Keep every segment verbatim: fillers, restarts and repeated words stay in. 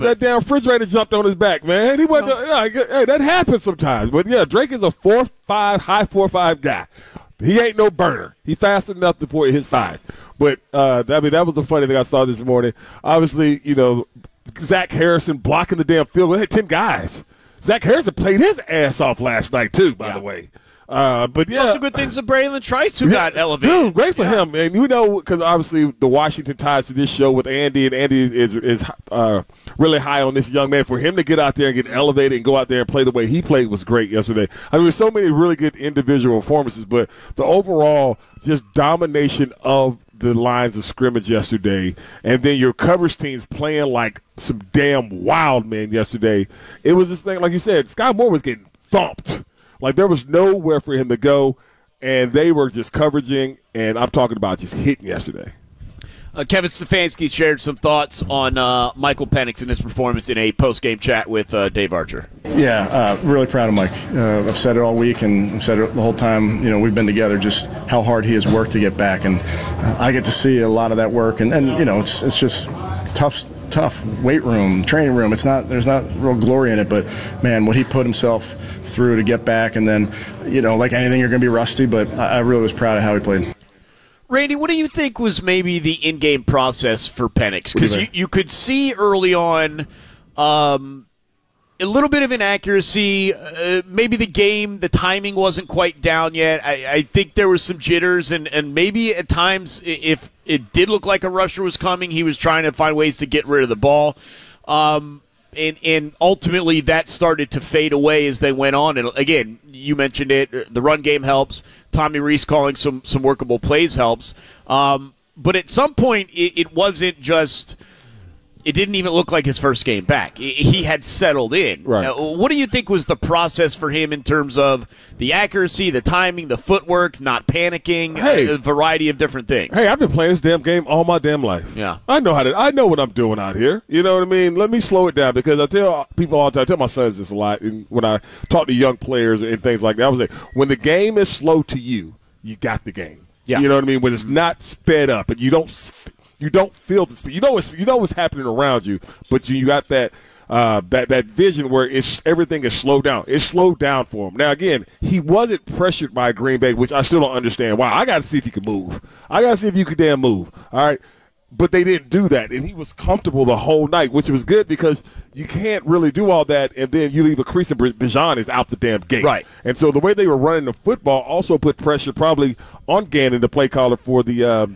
but that damn refrigerator jumped on his back, man. He wasn't. No. Yeah, hey, that happens sometimes. But yeah, Drake is a four five, high four five guy. He ain't no burner. He fast enough for his size. But uh, I mean, that was the funny thing I saw this morning. Obviously, you know, Zach Harrison blocking the damn field. We had ten guys. Zach Harrison played his ass off last night too. By yeah. the way. Uh, but yeah, also good things of Braylon Trice, who got elevated. Dude, great for yeah. him, and you know, because obviously the Washington ties to this show with Andy, and Andy is is uh, really high on this young man. For him to get out there and get elevated and go out there and play the way he played was great yesterday. I mean, there's so many really good individual performances, but the overall just domination of the lines of scrimmage yesterday, and then your coverage teams playing like some damn wild men yesterday. It was this thing, like you said, Sky Moore was getting thumped. Like, there was nowhere for him to go, and they were just coveraging, and I'm talking about just hitting yesterday. Uh, Kevin Stefanski shared some thoughts on uh, Michael Penix and his performance in a post-game chat with uh, Dave Archer. Yeah, uh, really proud of Mike. Uh, I've said it all week, and I've said it the whole time, you know, we've been together, just how hard he has worked to get back. And uh, I get to see a lot of that work, and, and you know, it's it's just tough tough weight room, training room. It's not, there's not real glory in it, but, man, what he put himself through to get back, and then, you know, like anything, you're going to be rusty, but I, I really was proud of how he played. Randy, what do you think was maybe the in-game process for Penix? Because you, you could see early on um, a little bit of inaccuracy. Uh, maybe the game, the timing wasn't quite down yet. I, I think there was some jitters, and, and maybe at times if it did look like a rusher was coming, he was trying to find ways to get rid of the ball. Um And and ultimately that started to fade away as they went on. And again, you mentioned it, the run game helps. Tommy Rees calling some, some workable plays helps. Um, but at some point, it, it wasn't just – it didn't even look like his first game back. He had settled in. Right. Uh, what do you think was the process for him in terms of the accuracy, the timing, the footwork, not panicking, hey, a variety of different things? Hey, I've been playing this damn game all my damn life. Yeah. I know how to. I know what I'm doing out here. You know what I mean? Let me slow it down, because I tell people all the time, I tell my sons this a lot, and when I talk to young players and things like that, I was like, when the game is slow to you, you got the game. Yeah. You know what I mean? When it's not sped up and you don't you don't feel the speed. You know what's you know what's happening around you, but you, you got that uh, that that vision where it's everything is slowed down. It's slowed down for him. Now again, he wasn't pressured by Green Bay, which I still don't understand why. I got to see if he can move. I got to see if you can damn move. All right. But they didn't do that, and he was comfortable the whole night, which was good, because you can't really do all that, and then you leave a crease, and Bijan is out the damn gate. Right. And so the way they were running the football also put pressure probably on Gannon, the play caller for the um,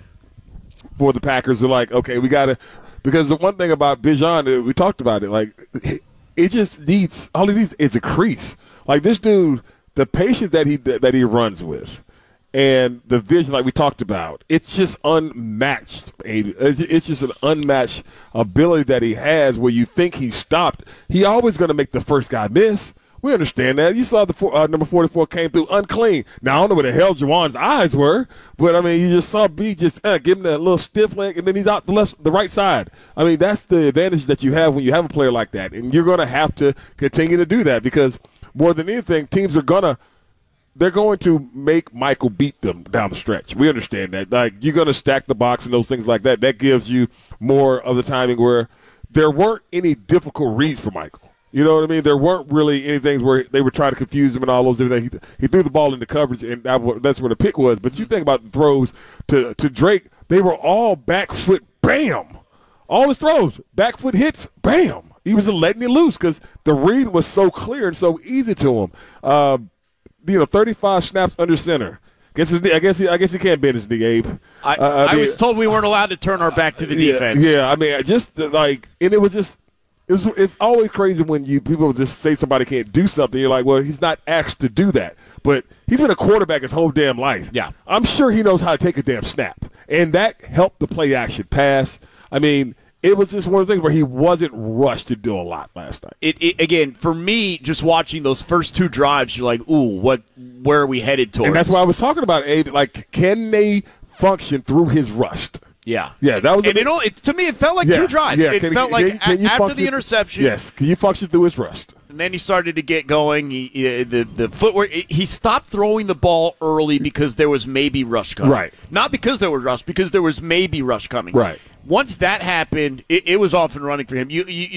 for the Packers. They're like, okay, we got to – because the one thing about Bijan, we talked about it, like it just needs – all it needs is a crease. Like this dude, the patience that he that he runs with, and the vision, like we talked about, it's just unmatched. It's just an unmatched ability that he has where you think he stopped. He always going to make the first guy miss. We understand that. You saw the four, uh, number forty-four came through unclean. Now, I don't know where the hell Juwan's eyes were, but, I mean, you just saw B just uh, give him that little stiff leg, and then he's out the left, the right side. I mean, that's the advantage that you have when you have a player like that, and you're going to have to continue to do that, because more than anything, teams are going to – they're going to make Michael beat them down the stretch. We understand that. Like, you're going to stack the box and those things like that. That gives you more of the timing where there weren't any difficult reads for Michael. You know what I mean? There weren't really any things where they were trying to confuse him and all those different things. He, he threw the ball into coverage, and that, that's where the pick was. But you think about the throws to, to Drake, they were all back foot, bam. All his throws, back foot hits, bam. He was letting it loose because the read was so clear and so easy to him. Um, You know, thirty-five snaps under center. Guess his, I guess he, I guess he can't bend his knee, Abe. I, uh, I, I mean, was told we weren't allowed to turn our back to the yeah, defense. Yeah, I mean, just like, and it was just, it was. It's always crazy when you people just say somebody can't do something. You're like, well, he's not asked to do that, but he's been a quarterback his whole damn life. Yeah, I'm sure he knows how to take a damn snap, and that helped the play action pass. I mean. It was just one of the things where he wasn't rushed to do a lot last night. It, it again, for me, just watching those first two drives, you're like, ooh, what? Where are we headed towards? And that's why I was talking about, Abe. Like, can they function through his rust? Yeah, yeah, that was. And it, it, to me, it felt like yeah, two drives. Yeah. It can, felt can, like can, can a, after function, the interception. Yes, can you function through his rust? And then he started to get going. He, he, the the footwork. He stopped throwing the ball early because there was maybe rush coming. Right. Not because there was rush, because there was maybe rush coming. Right. Once that happened, it, it was off and running for him. You, you